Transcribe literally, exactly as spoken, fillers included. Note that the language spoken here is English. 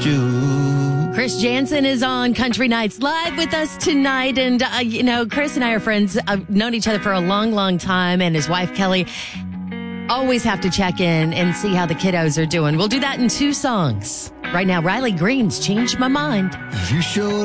missed you. Chris Jansen is on Country Nights Live with us tonight. And, uh, you know, Chris and I are friends. I've known each other for a long, long time. And his wife, Kelly, always have to check in and see how the kiddos are doing. We'll do that in two songs. Right now, Riley Green's Changed My Mind. You showed